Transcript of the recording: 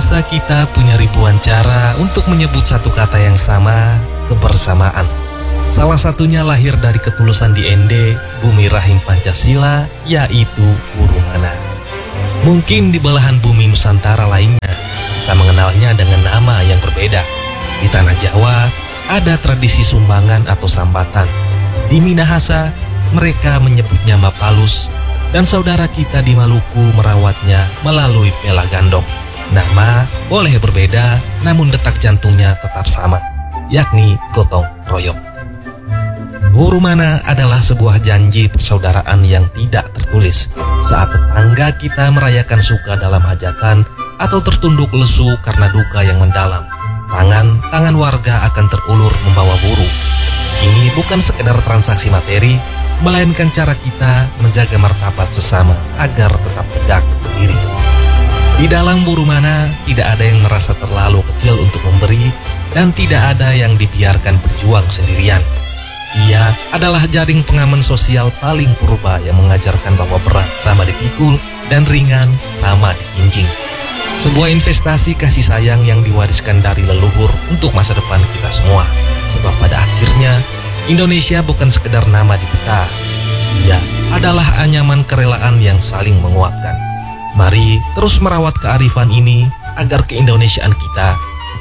Bangsa kita punya ribuan cara untuk menyebut satu kata yang sama, kebersamaan. Salah satunya lahir dari ketulusan di Ende, bumi rahim Pancasila, yaitu Wurumana. Mungkin di belahan bumi Nusantara lainnya, kita mengenalnya dengan nama yang berbeda. Di tanah Jawa, ada tradisi sumbangan atau sambatan. Di Minahasa, mereka menyebutnya Mapalus, dan saudara kita di Maluku merawatnya melalui pela gandong. Nama boleh berbeda, namun detak jantungnya tetap sama, yakni gotong royong. Wurumana adalah sebuah janji persaudaraan yang tidak tertulis. Saat tetangga kita merayakan suka dalam hajatan atau tertunduk lesu karena duka yang mendalam, tangan warga akan terulur membawa buru. Ini bukan sekedar transaksi materi, melainkan cara kita menjaga martabat sesama agar tetap tegak berdiri. Di dalam Wurumana tidak ada yang merasa terlalu kecil untuk memberi, dan tidak ada yang dibiarkan berjuang sendirian. Ia adalah jaring pengaman sosial paling purba yang mengajarkan bahwa berat sama dipikul dan ringan sama dikinjing. Sebuah investasi kasih sayang yang diwariskan dari leluhur untuk masa depan kita semua. Sebab pada akhirnya, Indonesia bukan sekedar nama di peta. Ia adalah anyaman kerelaan yang saling menguatkan. Mari terus merawat kearifan ini agar keindonesiaan kita